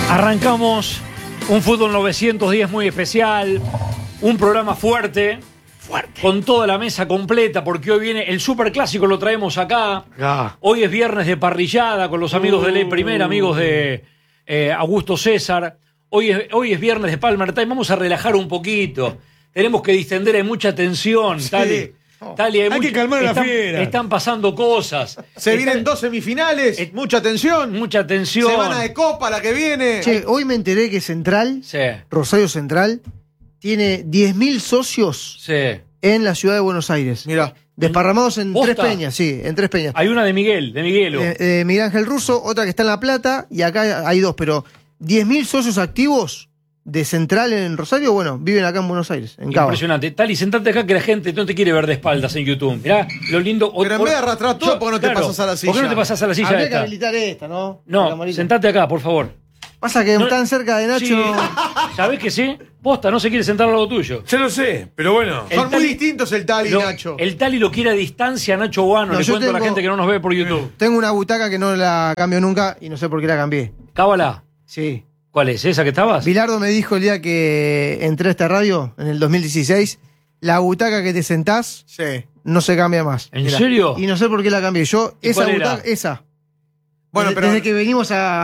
Arrancamos un Fútbol 910 muy especial, un programa fuerte, con toda la mesa completa, porque hoy viene el Superclásico, lo traemos acá. Hoy es viernes de parrillada con los amigos de Ley Primera, amigos de Augusto César. Hoy es viernes de Palmer Time, vamos a relajar un poquito. Tenemos que distender, hay mucha tensión, sí. Tali, hay que calmar a la fiera. Están pasando cosas. Vienen 2 semifinales, mucha tensión. Mucha tensión. Semana de Copa la que viene. Che, hoy me enteré que Central, Rosario Central, tiene 10.000 socios en la ciudad de Buenos Aires. Mirá. Desparramados en ¿Posta? 3 peñas, sí, en 3 peñas. Hay una de Miguelo. Miguel Ángel Russo, otra que está en La Plata, y acá hay 2, pero 10.000 socios activos de Central en Rosario, bueno, viven acá en Buenos Aires, en Cava. Impresionante. Tali, sentate acá que la gente no te quiere ver de espaldas en YouTube. Mirá lo lindo. Pero en vez de arrastrar todo, ¿por qué no te pasas a la silla? ¿Por qué no te pasas a la silla Habría que esta? habilitar esta, ¿no? No, sentate acá, por favor. Pasa que están cerca de Nacho. Sí. ¿Sabés que sí? Posta, no se quiere sentar al lado tuyo. Yo lo sé, pero bueno. Son muy distintos el Tali y Nacho. El Tali lo quiere a distancia, Nacho Guano. Le cuento a la gente que no nos ve por YouTube. Tengo una butaca que no la cambio nunca y no sé por qué la cambié. Cábala. Sí. ¿Cuál es? ¿Esa que estabas? Bilardo me dijo el día que entré a esta radio, en el 2016, la butaca que te sentás no se cambia más. ¿En serio? Y no sé por qué la cambié. Yo, esa butaca, esa. Bueno, pero desde que venimos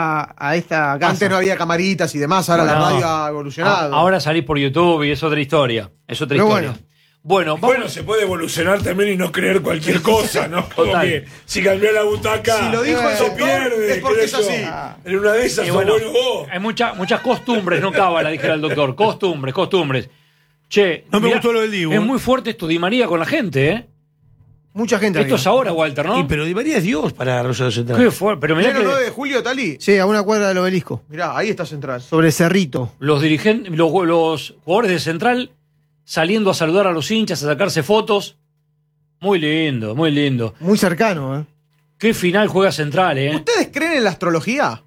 a esta casa. Antes no había camaritas y demás, ahora la radio ha evolucionado. Ahora salís por YouTube y es otra historia. Es otra historia. Bueno, se puede evolucionar también y no creer cualquier cosa, ¿no? Como que si cambió la butaca, si lo dijo el se doctor, pierde. es porque es así. En una de esas, bueno, vos. hay muchas costumbres, no cábala, dijera el doctor. Costumbres. Che, no me gustó lo del Dibu. Es muy fuerte esto Di María con la gente, ¿eh? Mucha gente. Esto es ahora, Walter, ¿no? Pero Di María es Dios para Rosario Central. ¿Qué fue? Pero mirá ¿El 9 de julio, Tali? Sí, a una cuadra del Obelisco. Mirá, ahí está Central. Sobre Cerrito. Los dirigentes, los jugadores de Central saliendo a saludar a los hinchas, a sacarse fotos. Muy lindo, muy lindo. Muy cercano, ¿eh? Qué final juega Central, ¿eh? ¿Ustedes creen en la astrología?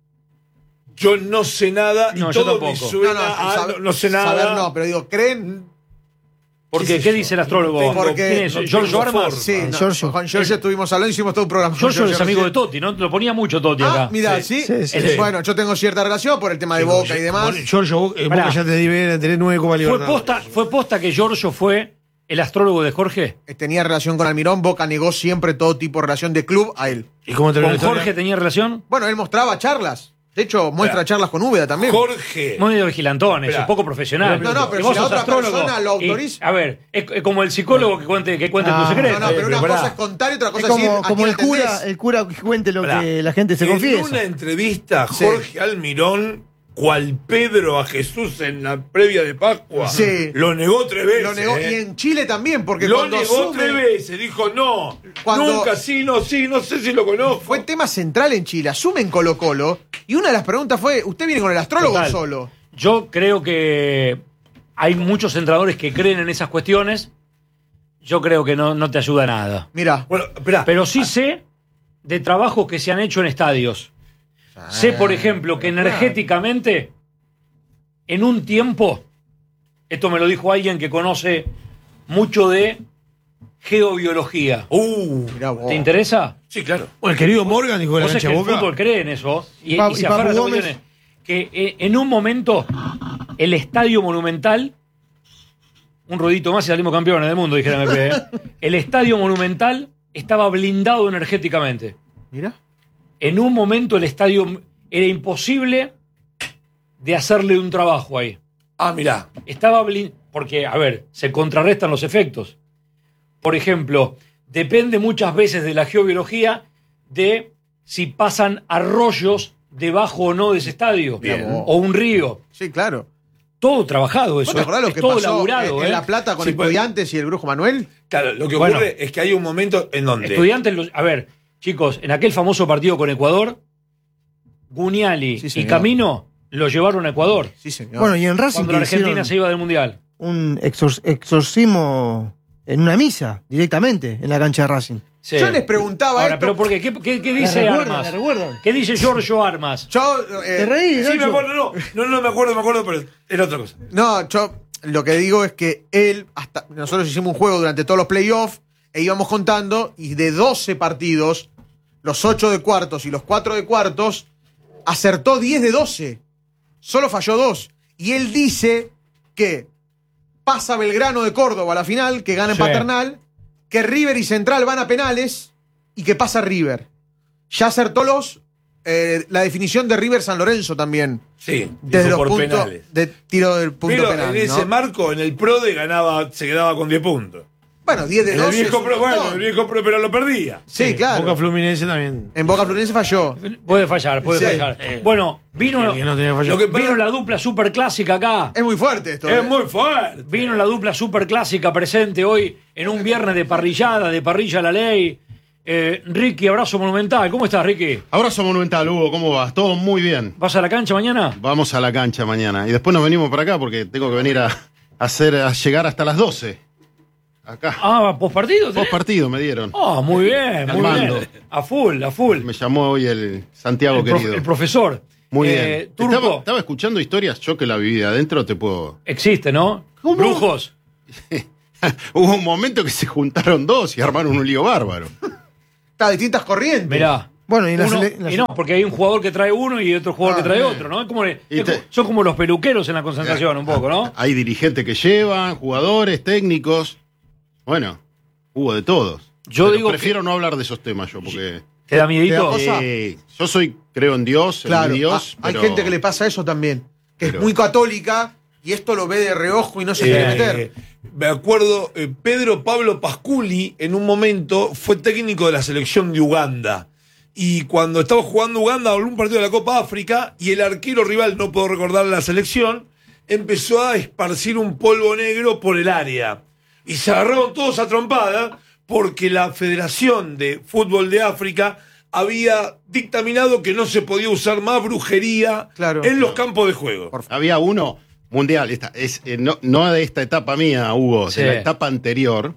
Yo no sé nada No, y yo todo tampoco. me suena no sé nada. Saber no, pero digo, ¿creen? ¿Por qué? ¿Qué dice el astrólogo? Porque ¿Quién es? ¿Giorgio Armas? Sí, Giorgio. con Giorgio estuvimos hablando, hicimos todo un programa. Giorgio es amigo de Totti, ¿no? Lo ponía mucho Totti acá. Mira, ¿sí? Sí. Bueno, yo tengo cierta relación por el tema de Boca y demás. Giorgio, Boca ya te debe tener 9 Copa Libertadores. ¿Fue posta que Giorgio fue el astrólogo de Jorge? Tenía relación con Almirón, Boca negó siempre todo tipo de relación de club a él. ¿Y cómo ¿Con Jorge tenía relación? Bueno, él mostraba charlas. De hecho, muestra charlas con Úbeda también. Jorge. Muy vigilantón, es un poco profesional. No, pero si la otra persona lo autoriza. A ver, es como el psicólogo que cuente tu secreto. No, pero una cosa es contar y otra cosa es es decir. como el cura que cuente lo que la gente se confiesa. En una entrevista, Jorge Almirón, cual Pedro a Jesús en la previa de Pascua, lo negó 3 veces. Lo negó, y en Chile también, porque lo cuando negó 3 veces, dijo no, nunca, no sé si lo conozco. Fue tema central en Chile, asumen Colo-Colo, y una de las preguntas fue, ¿usted viene con el astrólogo solo? Yo creo que hay muchos entrenadores que creen en esas cuestiones, yo creo que no te ayuda nada. Mirá. Bueno, pero sí sé de trabajos que se han hecho en estadios. Sé, por ejemplo, que energéticamente, en un tiempo, esto me lo dijo alguien que conoce mucho de geobiología. Mirá vos. ¿Te interesa? Sí, claro. El querido Morgan dijo de la Vos sabés cancha que Boca. el fútbol cree en eso. Y se Papu aferra a Gómez. cuestiones. Que en un momento, el Estadio Monumental, un ruidito más y salimos campeones del mundo, dijera MP. El Estadio Monumental estaba blindado energéticamente. Mirá. En un momento el estadio era imposible de hacerle un trabajo ahí. Mirá. Estaba blindado. Porque, a ver, se contrarrestan los efectos. Por ejemplo, depende muchas veces de la geobiología de si pasan arroyos debajo o no de ese estadio. Bien. O un río. Sí, claro. Todo trabajado eso. ¿Vos te acordás lo es que todo pasó laburado. en La Plata con Sí, Estudiantes y el Brujo Manuel? Claro, lo que ocurre es que hay un momento en donde... Estudiantes, a ver, chicos, en aquel famoso partido con Ecuador, Guniali y Camino lo llevaron a Ecuador. Sí, señor. Bueno, y en Racing Cuando la Argentina se iba del Mundial. un exorcismo en una misa, directamente, en la cancha de Racing. Sí. Yo les preguntaba Ahora, esto. pero ¿por qué? ¿Qué dice Armas? ¿Me recuerdan? ¿Qué dice Giorgio Armas? Yo, Te reí, Sí, me Nacho. acuerdo, no me acuerdo, pero era otra cosa. No, yo lo que digo es que nosotros hicimos un juego durante todos los playoffs e íbamos contando, y de 12 partidos, los 8 de cuartos y los 4 de cuartos, acertó 10 de 12. solo falló 2. Y él dice que pasa Belgrano de Córdoba a la final, que gana en Paternal, que River y Central van a penales y que pasa River. Ya acertó la definición de River San Lorenzo también. Sí, desde los por puntos penales. de tiro del punto Pero penal. en ese ¿no? marco, en el PRODE se quedaba con 10 puntos. Bueno, 10 de El 12. viejo PRO, bueno, el viejo PRO, pero lo perdía. Sí, claro. Boca Fluminense también. En Boca Fluminense falló. Puede fallar. Bueno, vino Que no tenía fallado. vino la dupla superclásica acá. Es muy fuerte esto. Es muy fuerte. Vino la dupla superclásica presente hoy en un viernes de parrillada, de parrilla a la ley. Ricky, abrazo monumental. ¿Cómo estás, Ricky? Abrazo monumental, Hugo, ¿cómo vas? Todo muy bien. ¿Vas a la cancha mañana? Vamos a la cancha mañana. Y después nos venimos para acá porque tengo que venir a llegar hasta las 12. Acá. Ah, ¿postpartido? Post partido me dieron. Ah, muy bien, muy Calmando. bien. A full. Me llamó hoy el Santiago querido. El profesor. Muy bien. Turco, Estaba escuchando historias, yo que la viví de adentro te puedo... existe, ¿no? ¿Cómo? Brujos. Hubo un momento que se juntaron dos y armaron un lío bárbaro. Está, distintas corrientes. Mirá. Bueno, y no, porque hay un jugador que trae uno y otro jugador que trae otro, ¿no? Son como los peluqueros en la concentración, un poco, ¿no? Hay dirigentes que llevan, jugadores, técnicos. Bueno, hubo de todos. Yo digo prefiero no hablar de esos temas yo, porque... ¿Te da miedito? ¿Te da cosa? Yo creo en Dios, Claro, en mi Dios. hay pero- gente que le pasa eso también, que pero- es muy católica y esto lo ve de reojo y no se quiere meter. Me acuerdo, Pedro Pablo Pasculi en un momento fue técnico de la selección de Uganda. Y cuando estaba jugando Uganda, un partido de la Copa África, y el arquero rival, no puedo recordar la selección, empezó a esparcir un polvo negro por el área. Y se agarraron todos a trompada porque la Federación de Fútbol de África había dictaminado que no se podía usar más brujería en los campos de juego. Había uno mundial, no de esta etapa mía, Hugo, Sí. de la etapa anterior,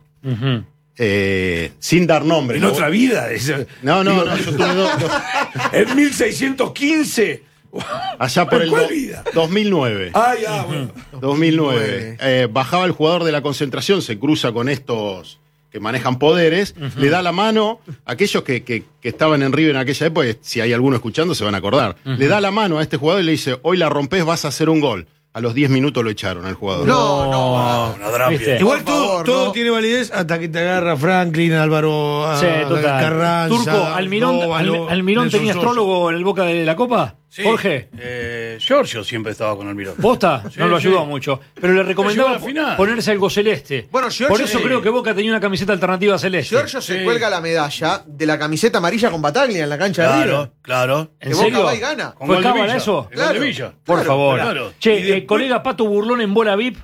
sin dar nombre. En otra vida. No, yo tuve dos. En 1615. Allá por ¿En el cuál vida? 2009. Ah, ya, bueno. 2009. Bajaba el jugador de la concentración, se cruza con estos que manejan poderes, le da la mano a aquellos que estaban en River en aquella época, si hay alguno escuchando se van a acordar. Le da la mano a este jugador y le dice, hoy la rompés, vas a hacer un gol. A los 10 minutos lo echaron al jugador. Una drapia. ¿Viste? Igual Por favor, todo ¿no? tiene validez hasta que te agarra Franklin, Álvaro, Sí, total. Carranza. Turco, ¿Almirón Nelson tenía Sosa. astrólogo en el Boca de la Copa? Sí. Jorge. Giorgio siempre estaba con Almirón. ¿Posta? Sí, no lo sí. ayudó mucho. Pero le recomendaba Llegó a la final. ponerse algo celeste. Bueno, Giorgio Por eso sí. creo que Boca tenía una camiseta alternativa celeste. Giorgio se cuelga la medalla de la camiseta amarilla con Bataglia en la cancha de River. Claro, claro. ¿En Que Boca serio? va y gana. Con ¿Fue gol de cábala Villa. eso? El gol de Villa. Por Claro, favor. claro. Che, Y después- colega Pato Burlón en Bola VIP,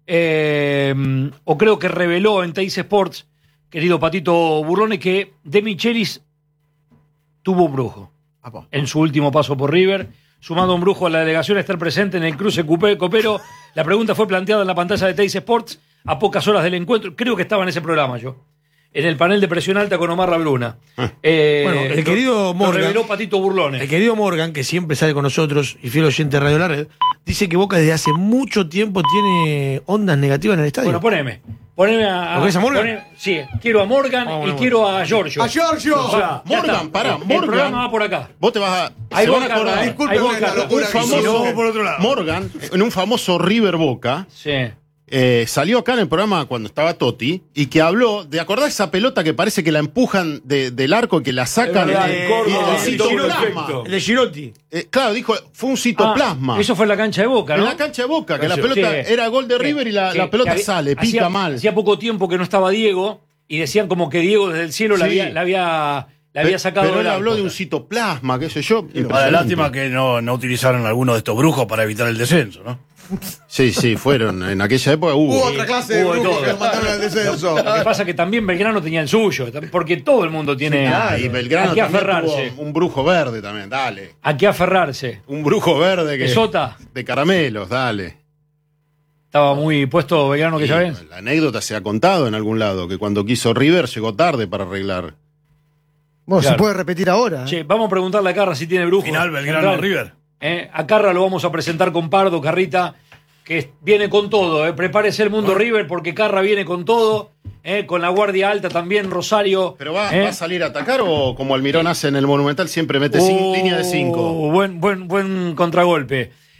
o creo que reveló en Teis Sports, querido Patito Burlone, que De Michelis tuvo un brujo en su último paso por River, sumando un brujo a la delegación a estar presente en el cruce copero. La pregunta fue planteada en la pantalla de Teis Sports a pocas horas del encuentro. Creo que estaba en ese programa yo. En el panel de presión alta con Omar Labruna. Bueno, el querido lo Morgan. reveló Patito Burlone. El querido Morgan, que siempre sale con nosotros y fiel oyente de Radio La Red, dice que Boca desde hace mucho tiempo tiene ondas negativas en el estadio. Bueno, poneme a. ¿Lo querés a Morgan? Sí, quiero a Morgan y quiero a Giorgio. ¡A Giorgio! O sea, ya Morgan, está. pará, El Morgan. programa va por acá. Vos te vas a... Ahí se voy, van a acordar. Carlos. Disculpe, Ahí voy, la Carlos. locura Un que hizo. famoso, por otro lado. Morgan, en un famoso River Boca, Sí. salió acá en el programa cuando estaba Totti y que habló de acordar esa pelota que parece que la empujan del arco y que la sacan Es verdad, y Córdoba, el sí, citoplasma. El de Girotti. Claro, dijo, fue un citoplasma. Eso fue en la cancha de Boca, ¿no? En la cancha de Boca, que la Sí. pelota Sí. era gol de River y la Sí, pelota que sale, pica hacía, mal. Hacía poco tiempo que no estaba Diego y decían como que Diego desde el cielo Sí. la había sacado Pero del él habló arco. de un citoplasma, qué sé yo. Para Impresionante. lástima que no utilizaron alguno de estos brujos para evitar el descenso, ¿no? Sí, fueron. En aquella época hubo. Hubo otra clase de Hubo de brujos todo. que lo mataron al descenso. Lo que pasa es que también Belgrano tenía el suyo, porque todo el mundo tiene Y Belgrano a qué también aferrarse. tuvo un brujo verde también, dale. A qué aferrarse. Un brujo verde que. Sota. De caramelos, dale. Estaba muy puesto Belgrano que ya ves. La anécdota se ha contado en algún lado, que cuando quiso River llegó tarde para arreglar. Bueno, Claro. se puede repetir ahora. Che, vamos a preguntarle a Carra si tiene brujo. Final Belgrano Central. River. A Carra lo vamos a presentar con Pardo, Carrita, que viene con todo. Prepárese el mundo River porque Carra viene con todo. Con la guardia alta también, Rosario. ¿Pero va a salir a atacar o como Almirón hace en el Monumental siempre mete línea de 5? Buen contragolpe.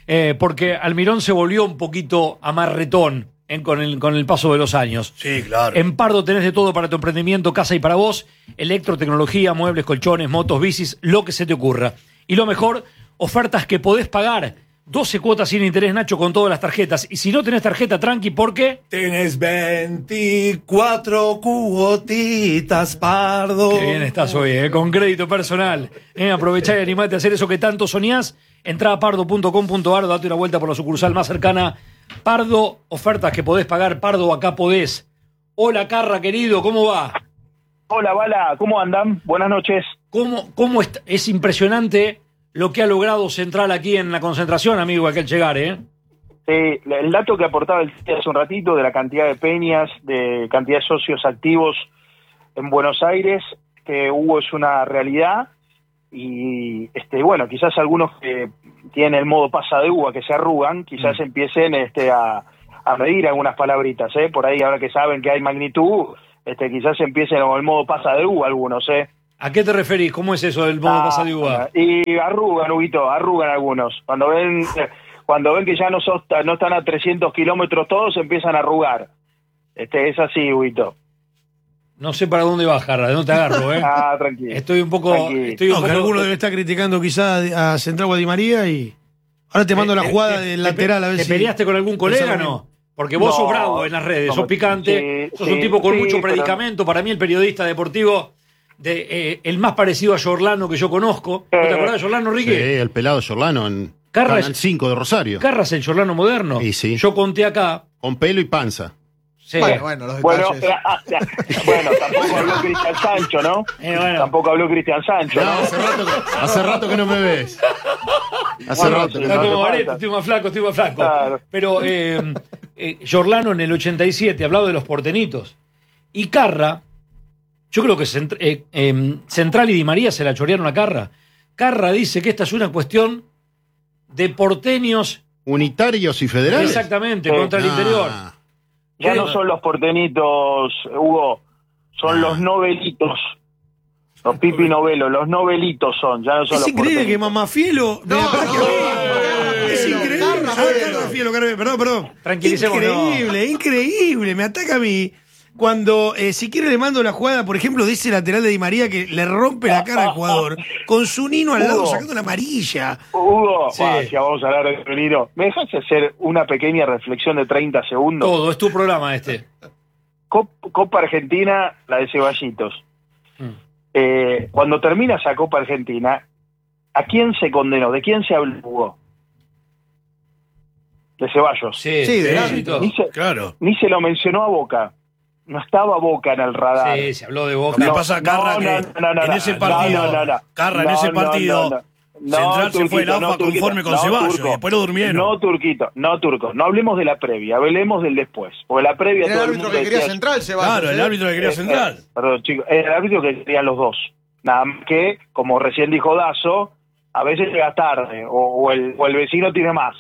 porque Almirón se volvió un poquito amarretón con el paso de los años. Sí, claro. En Pardo tenés de todo para tu emprendimiento, casa y para vos, electrotecnología, muebles, colchones, motos, bicis, lo que se te ocurra. Y lo mejor, ofertas que podés pagar. 12 cuotas sin interés, Nacho, con todas las tarjetas. Y si no tenés tarjeta, tranqui, ¿por qué? Tenés 24 cuotitas, Pardo. Qué bien estás hoy, con crédito personal. Aprovechá y animate a hacer eso que tanto soñás. Entrá a pardo.com.ar, date una vuelta por la sucursal más cercana. Pardo, ofertas que podés pagar. Pardo, acá podés. Hola, Carra, querido, ¿cómo va? Hola, Bala, ¿cómo andan? Buenas noches. ¿Cómo está? Es impresionante lo que ha logrado Central aquí en la concentración, amigo, aquel llegar, ¿eh? Sí, el dato que aportaba el hace un ratito de la cantidad de peñas, de cantidad de socios activos en Buenos Aires, que hubo es una realidad. Y bueno, quizás algunos que tienen el modo pasa de uva, que se arrugan, quizás empiecen a medir algunas palabritas, por ahí ahora que saben que hay magnitud, quizás empiecen con el modo pasa de uva algunos, ¿A qué te referís? ¿Cómo es eso del modo pasa de uva? Y arrugan, Huguito, arrugan algunos. Cuando ven que ya no están a 300 kilómetros todos, empiezan a arrugar. Es así, Huguito. No sé para dónde vas, Jarra, no te agarro, Tranquilo. Estoy un poco... Tranquilo. Que alguno debe estar criticando quizás a Central o a Di María y ahora te mando la jugada del lateral a ver ¿Te si... peleaste con algún colega, no? Porque vos sos bravo en las redes, sos picante, sos un tipo con mucho predicamento. Para mí el periodista deportivo... el más parecido a Giordano que yo conozco. ¿No te acordás de Giordano, Ricky? Sí, el pelado Giordano en Carra Canal 5 de Rosario. Carra es el Giordano moderno. Y sí. Yo conté acá. Con pelo y panza. Sí. Bueno, los detalles. Bueno, tampoco habló Cristian Sancho, ¿no? Tampoco habló Cristian Sancho, ¿no? Hace rato que no me ves. Hace rato que Está no me como ves. Varela, estoy más flaco. Claro. Pero Giordano en el 87 hablaba de los portenitos. Y Carra, yo creo que Central y Di María se la chorearon a Carra. Carra dice que esta es una cuestión de porteños. Unitarios y federales. Exactamente, contra el interior. Ya no son los portenitos, Hugo, son los novelitos. Los Pipi Novelos, los novelitos son, ya no son Es los increíble que porteñitos. Mamafielo... Es increíble. Perdón. Tranquilicémonos. Increíble. Me ataca a mí. Cuando, si quiere, le mando la jugada, por ejemplo, de ese lateral de Di María que le rompe la cara al jugador, con su Nino al lado Hugo. sacando la amarilla. Hugo, Sí. ya vamos a hablar de Nino. ¿Me dejas hacer una pequeña reflexión de 30 segundos? Todo, es tu programa este. Copa Argentina, la de Ceballitos. Cuando termina esa Copa Argentina, ¿a quién se condenó? ¿De quién se habló, Hugo? De Ceballos. Sí, de árbitro. Claro. Ni se lo mencionó a Boca. No estaba Boca en el radar. Sí, se habló de Lo Boca. que pasa, Carra, que en ese partido, Carra, en ese partido, Central se fue el AFA conforme con Ceballos, y después lo durmieron. No, Turquito, no hablemos de la previa, hablemos del después. Porque la previa Era el todo el árbitro mundo que quería decía- Central, Ceballos. Claro, el árbitro que quería Central. Perdón, chicos, era el árbitro que querían los dos. Nada más que, como recién dijo Dazo, a veces llega tarde, o el vecino tiene más.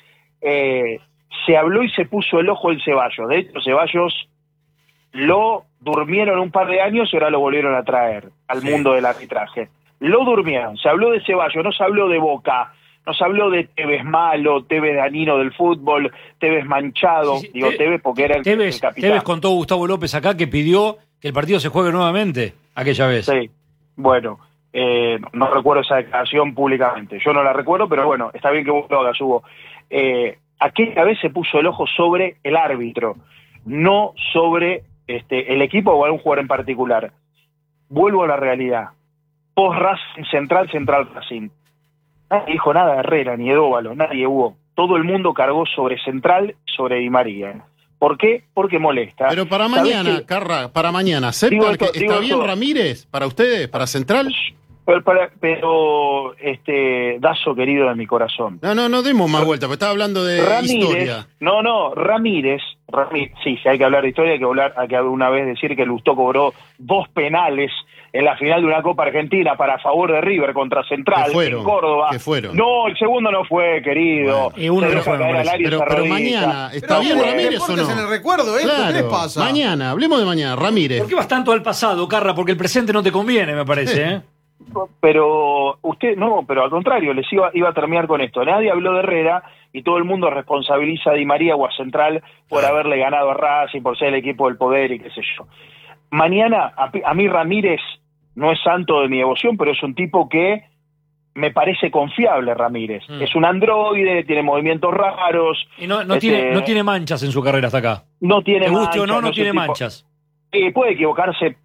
Se habló y se puso el ojo en Ceballos. De hecho, Ceballos lo durmieron un par de años y ahora lo volvieron a traer al mundo del arbitraje. Lo durmieron. Se habló de Ceballos, no se habló de Boca, no se habló de Tevez malo, Tevez danino del fútbol, Tevez manchado. Sí, sí, Digo Tevez porque era el capitán. Tevez contó Gustavo López acá que pidió que el partido se juegue nuevamente aquella vez. Sí, bueno, no recuerdo esa declaración públicamente. Yo no la recuerdo, pero bueno, está bien que vos lo hagas, Hugo. Aquella vez se puso el ojo sobre el árbitro, no sobre el equipo o algún jugador en particular. Vuelvo a la realidad. Post Racing Central Racing. Nadie dijo nada de Herrera ni de Dóvalo, nadie hubo. Todo el mundo cargó sobre Central, sobre Di María. ¿Por qué? Porque molesta. Pero para ¿Sabés mañana, qué? Carra, para mañana, Digo ¿aceptan esto, que digo está bien esto. Ramírez para ustedes, para Central? Pero Dazo querido de mi corazón. No demos más vuelta, porque estaba hablando de historia. Ramírez, sí, si hay que hablar de historia, hay que una vez decir que Lustó cobró 2 penales en la final de una Copa Argentina para favor de River contra Central en Córdoba. ¿Qué fueron? No, el segundo no fue, querido. Y uno Se no deja fue, me caer al parece. área esa Pero rodilla. mañana, ¿está Pero bien bueno, Ramírez o deportes no? en el recuerdo esto, ¿qué les pasa? Mañana, hablemos de mañana, Ramírez. ¿Por qué vas tanto al pasado, Carra? Porque el presente no te conviene, me parece, ¿eh? Pero usted, no, pero al contrario, les iba a terminar con esto. Nadie habló de Herrera y todo el mundo responsabiliza a Di María o a Central por haberle ganado a Racing, por ser el equipo del poder y qué sé yo. Mañana, a mí Ramírez no es santo de mi devoción, pero es un tipo que me parece confiable, Ramírez. Es un androide, tiene movimientos raros. Y no tiene manchas en su carrera hasta acá. No tiene manchas. Te guste o no tiene manchas. Puede equivocarse,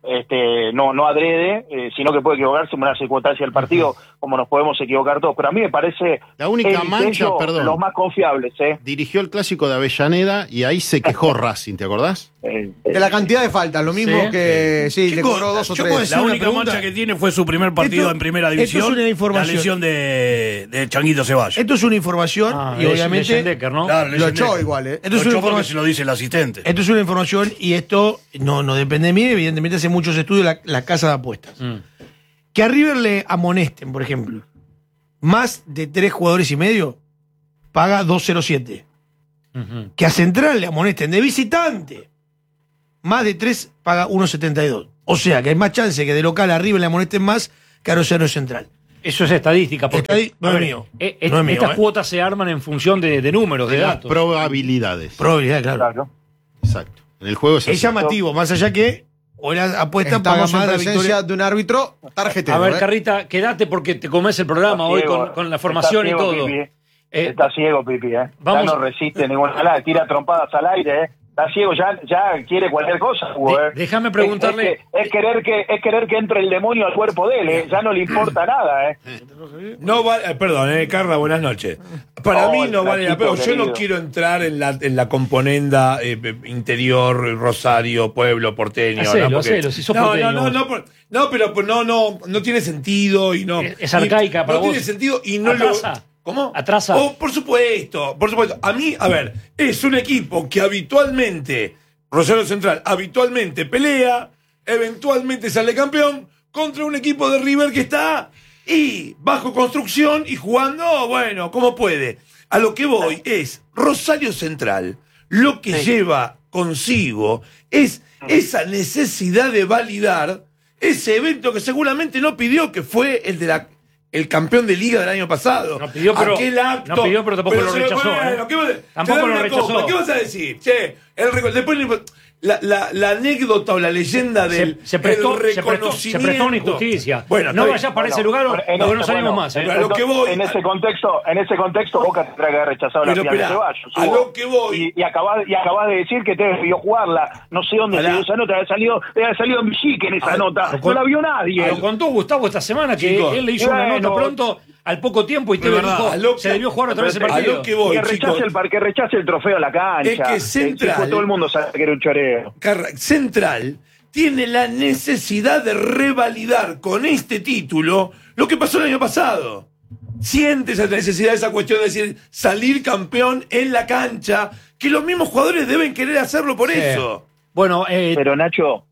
no adrede, sino que puede equivocarse en una circunstancia del partido, como nos podemos equivocar todos. Pero a mí me parece la única mancha, perdón, los más confiables. Dirigió el clásico de Avellaneda y ahí se quejó Racing, ¿te acordás? De la cantidad de faltas, lo mismo que le cobró 2 o 3. La única mancha que tiene fue su primer partido en primera división. Esto es una información. La lesión de Changuito Ceballos. Esto es una información y obviamente Decker, ¿no? Claro, lo echó igual, Esto es una información, se lo dice el asistente. Esto es una información y esto no depende de mí, evidentemente hace muchos estudios la casa de apuestas. Que a River le amonesten, por ejemplo, más de 3 jugadores y medio, paga 2.07. Que a Central le amonesten de visitante, más de 3 paga 1.72. O sea que hay más chance que de local a River le amonesten más que a Rosario Central. Eso es estadística. Porque, no es mío. Estas cuotas se arman en función de números, de datos. Probabilidades. Probabilidades, claro. Exacto. En el juego es llamativo, más allá que o la apuesta paga más en presencia de un árbitro tarjetero. A ver, Carrita, quédate porque te comes el programa hoy con la formación y todo. Pipi, está ciego, Pipi, Ya no resiste ninguna palabra, tira trompadas al aire, Está ciego, ya quiere cualquier cosa, Hugo, Déjame preguntarle. Es querer que entre el demonio al cuerpo de él, Ya no le importa nada, No vale, perdón, Carla, buenas noches. Para mí no vale la pena. Yo no quiero entrar en la componenda interior, Rosario, pueblo, porteño. Hacelo, si sos porteño. No, pero no tiene sentido y no. Es arcaica para vos. No tiene sentido y no Atrasa. ¿Cómo? ¿Atrasa? Por supuesto. A mí, a ver, es un equipo que habitualmente, Rosario Central, habitualmente pelea, eventualmente sale campeón, contra un equipo de River que está bajo construcción y jugando, bueno, como puede. A lo que voy es, Rosario Central, lo que lleva consigo es esa necesidad de validar ese evento que seguramente no pidió, que fue el campeón de liga del año pasado. No pidió, pero tampoco lo rechazó. Tampoco lo rechazó. ¿Qué vas a decir? Después la anécdota o la leyenda del reconocimiento. Se prestó una injusticia. Bueno, no vayas para ese lugar porque no salimos más. En ese contexto, Boca tendrá que haber rechazado la final de Ceballos. A lo que voy. Y acabás de decir que te vio jugarla. No sé dónde salió esa nota. Había salido en Villique en esa nota. No la vio nadie. Lo contó Gustavo esta semana que él le hizo una nota pronto al poco tiempo y te dijo, se debió jugar otra vez el partido. A lo que voy, que rechace el trofeo a la cancha. Es que Central, todo el mundo sabe que era un choreo. Central tiene la necesidad de revalidar con este título lo que pasó el año pasado. Siente esa necesidad, esa cuestión de decir salir campeón en la cancha, que los mismos jugadores deben querer hacerlo por eso. Bueno, pero Nacho,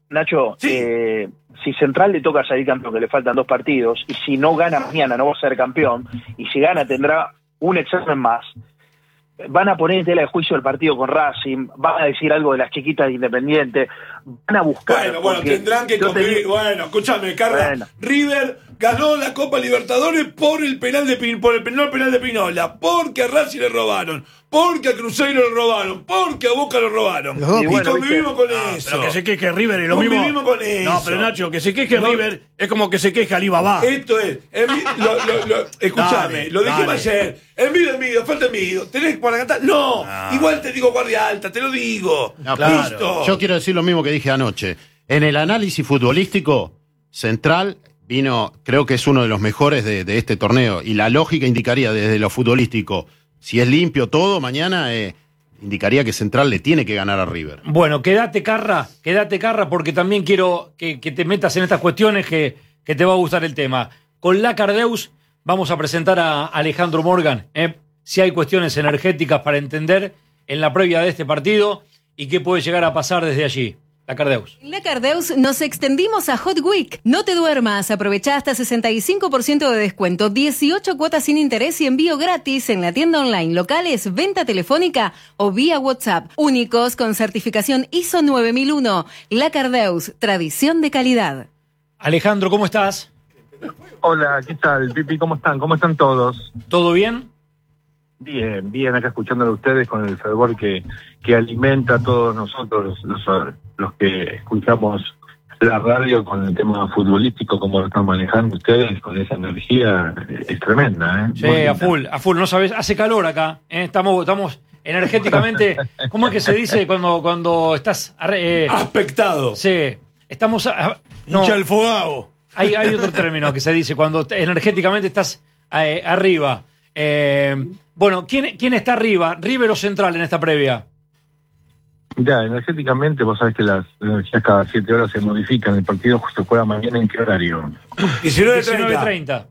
si Central le toca salir campeón, que le faltan 2 partidos, y si no gana mañana no va a ser campeón, y si gana tendrá un examen más, van a poner en tela de juicio el partido con Racing, van a decir algo de las chiquitas de Independiente, van a buscar. Bueno, tendrán que convivir. Bueno, escúchame, Carla. River ganó la Copa Libertadores por el penal de Pinola, porque a Racing le robaron, porque a Cruzeiro le robaron, porque a Boca le robaron. Y convivimos con eso. Pero que se queje River es lo mismo. Convivimos con eso. No, pero Nacho, que se queje River es como que se queja Alibaba. Esto es. Escúchame, lo dijimos ayer. Envido, falta envido. ¿Tenés para cantar? No. Igual te digo guardia alta, te lo digo. No, claro. Yo quiero decir lo mismo que dije anoche. En el análisis futbolístico, Central vino, creo que es uno de los mejores de este torneo. Y la lógica indicaría desde lo futbolístico, si es limpio todo, mañana indicaría que Central le tiene que ganar a River. Bueno, quédate Carra, porque también quiero que te metas en estas cuestiones que te va a gustar el tema. Con la Cardeus vamos a presentar a Alejandro Morgan, si hay cuestiones energéticas para entender en la previa de este partido y qué puede llegar a pasar desde allí. La Cardeus. En La Cardeus nos extendimos a Hot Week. No te duermas, aprovechá hasta 65% de descuento, 18 cuotas sin interés y envío gratis en la tienda online, locales, venta telefónica o vía WhatsApp. Únicos con certificación ISO 9001. La Cardeus, tradición de calidad. Alejandro, ¿cómo estás? Hola, ¿qué tal, Pipi? ¿Cómo están? ¿Cómo están todos? ¿Todo bien? Bien, bien, acá escuchándolo a ustedes con el fervor que alimenta a todos nosotros, los que escuchamos la radio con el tema futbolístico, como lo están manejando ustedes, con esa energía, es tremenda, ¿eh? Sí, a full, no sabes, hace calor acá, ¿eh? Estamos energéticamente, ¿cómo es que se dice cuando estás aspectado? Sí, estamos hincha el fogado. Hay otro término que se dice cuando energéticamente estás arriba. Bueno, ¿quién está arriba? ¿River o Central en esta previa? Ya, energéticamente, vos sabés que las energías cada 7 horas se modifican. El partido se juega mañana, ¿en qué horario? 19:30.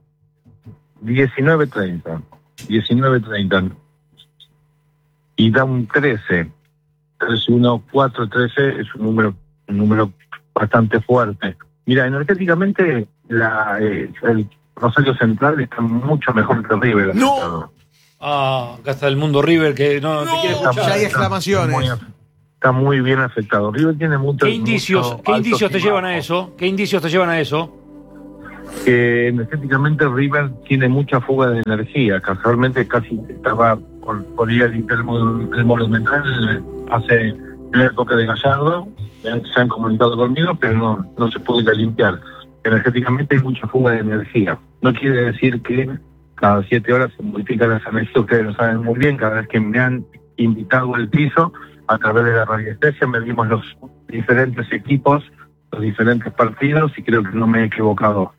19:30. Y da un 13. 3-1, 4-13 es un número bastante fuerte. Mira, energéticamente el Rosario Central está mucho mejor que River. ¡No! Acá está el mundo River que no te quiere escuchar. Ya hay exclamaciones. Está muy bien afectado. River tiene muchos. ¿Qué indicios te llevan a eso? ¿Qué indicios te llevan a eso? Que energéticamente River tiene mucha fuga de energía. Casualmente casi estaba por ir a limpiar el Monumental hace la época de Gallardo. Se han comunicado conmigo, pero no se pudo ir a limpiar. Energéticamente hay mucha fuga de energía. No quiere decir que cada 7 horas se modifican las energías. Ustedes lo saben muy bien. Cada vez que me han invitado al piso, a través de la radiestesia, medimos los diferentes equipos, los diferentes partidos, y creo que no me he equivocado.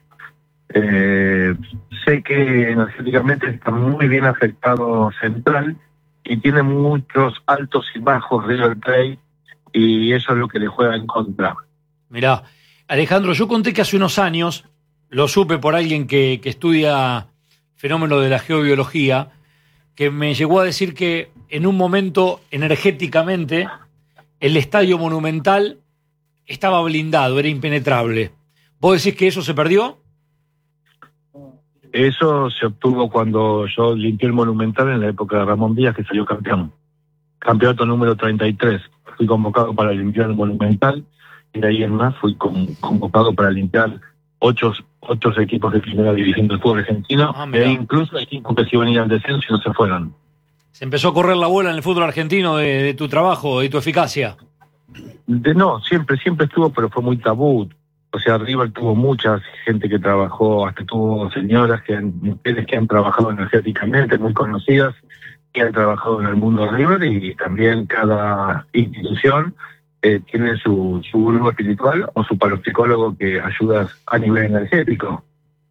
Sé que energéticamente está muy bien afectado Central y tiene muchos altos y bajos River Plate, y eso es lo que le juega en contra. Mirá, Alejandro, yo conté que hace unos años, lo supe por alguien que estudia fenómeno de la geobiología, que me llegó a decir que en un momento energéticamente el Estadio Monumental estaba blindado, era impenetrable. ¿Vos decís que eso se perdió? Eso se obtuvo cuando yo limpié el Monumental en la época de Ramón Díaz, que salió campeón. Campeonato número 33. Fui convocado para limpiar el Monumental, y de ahí en más fui convocado para limpiar 8 equipos de primera división del fútbol argentino, e incluso equipos que se iban a ir al descenso y no se fueron. Se empezó a correr la bola en el fútbol argentino de tu trabajo, de tu eficacia. No, siempre estuvo, pero fue muy tabú. O sea, River tuvo mucha gente que trabajó, hasta tuvo señoras, mujeres que han trabajado energéticamente, muy conocidas, que han trabajado en el mundo River, y también cada institución tiene su grupo espiritual o su parapsicólogo que ayuda a nivel energético.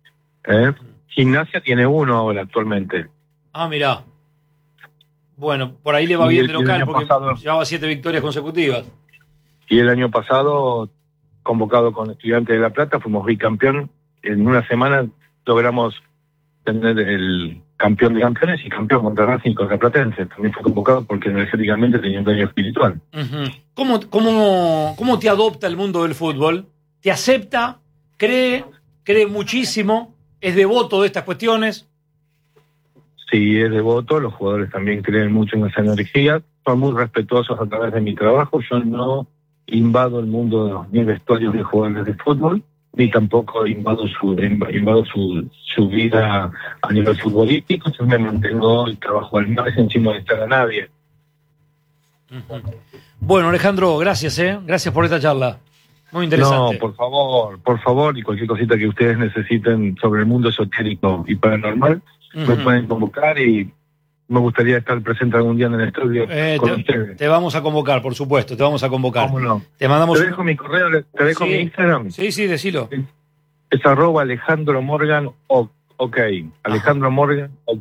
Gimnasia tiene uno ahora actualmente. Mirá. Bueno, por ahí le va bien de local, porque llevaba 7 victorias consecutivas. Y el año pasado, convocado con Estudiantes de La Plata, fuimos bicampeón. En una semana logramos tener el campeón de campeones y campeón contra Racing contra Platense. También fue convocado porque energéticamente tenía un daño espiritual. Uh-huh. ¿Cómo te adopta el mundo del fútbol? ¿Te acepta? ¿Cree muchísimo? ¿Es devoto de estas cuestiones? Sí, es devoto. Los jugadores también creen mucho en esa energía. Son muy respetuosos a través de mi trabajo. Yo no invado el mundo ni vestuarios de jugadores de fútbol, ni tampoco invado su vida a nivel futbolístico. Yo me mantengo y trabajo al margen sin molestar a nadie. Uh-huh. Bueno, Alejandro, gracias, Gracias por esta charla. Muy interesante. No, por favor, y cualquier cosita que ustedes necesiten sobre el mundo esotérico y paranormal, me pueden convocar, y me gustaría estar presente algún día en el estudio con ustedes. Te vamos a convocar, por supuesto, te vamos a convocar. ¿Cómo no? Te mandamos. ¿Te dejo mi correo? ¿Te dejo mi Instagram? Sí, decilo. Es @Alejandro Morgan, ok. Alejandro Morgan, ok.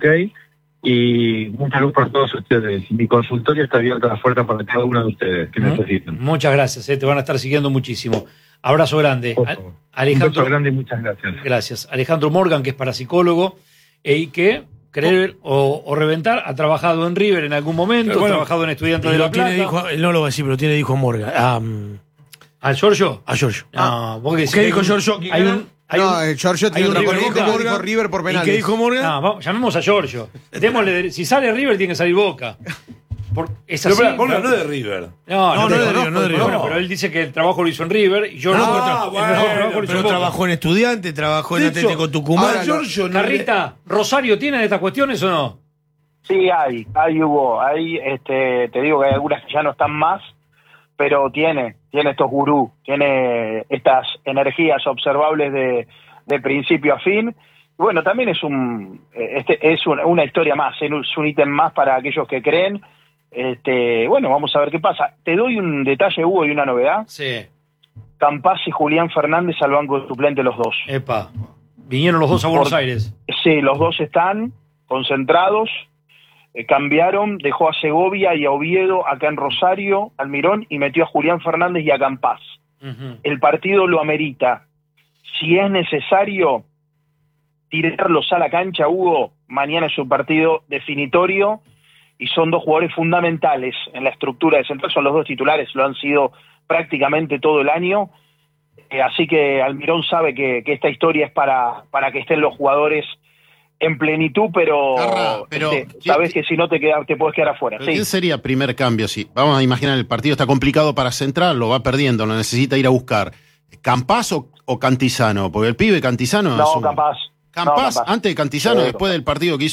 Y mucha luz para todos ustedes. Mi consultorio está abierta a la puerta para cada uno de ustedes que necesiten. Muchas gracias, te van a estar siguiendo muchísimo. Abrazo grande. Alejandro, un abrazo grande y muchas gracias. Gracias. Alejandro Morgan, que es parapsicólogo, y que creer o reventar, ha trabajado en River en algún momento, ha trabajado en Estudiantes de La Plata. Él no lo va a decir, pero tiene dijo Morgan. ¿Al Giorgio? A Giorgio. ¿Qué dijo Giorgio? El Giorgio tiene otra política, dijo River por penales. ¿Y qué dijo Morgan? Llamemos a Giorgio. Si sale River, tiene que salir Boca. Es así. Pero Colga no es de River. No de River. Bueno, pero él dice que el trabajo lo hizo en River y yo pero trabajó en Estudiantes, trabajó en Atlético Tucumán. Carrita, ¿Rosario tiene estas cuestiones o no? Sí, hubo. Te digo que hay algunas que ya no están más, pero tiene estos gurús, tiene estas energías observables de principio a fin. Bueno, también es una historia más, es un ítem más para aquellos que creen. Bueno, vamos a ver qué pasa. Te doy un detalle, Hugo, y una novedad. Sí. Campás y Julián Fernández al banco de suplente, los dos. Epa, vinieron los dos a Buenos Aires. Sí, los dos están concentrados. Cambiaron, dejó a Segovia y a Oviedo acá en Rosario, Almirón, y metió a Julián Fernández y a Campás. El partido lo amerita. Si es necesario tirarlos a la cancha, Hugo, mañana es un partido definitorio y son dos jugadores fundamentales en la estructura de central, son los dos titulares, lo han sido prácticamente todo el año, así que Almirón sabe que esta historia es para que estén los jugadores en plenitud, pero sabes que si no te puedes quedar afuera. ¿Quién sería primer cambio? Si vamos a imaginar el partido está complicado para Central, lo va perdiendo, lo necesita ir a buscar. ¿Campás o Cantizano? Porque el pibe Cantizano no, Campás. Campás, antes de Cantizano, después del partido que hizo